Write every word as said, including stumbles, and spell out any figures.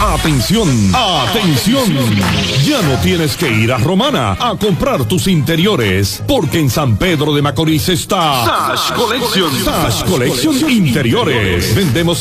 Atención, atención. Ya no tienes que ir a Romana a comprar tus interiores, porque en San Pedro de Macorís está Sash Collection. Sash Collection Interiores. Vendemos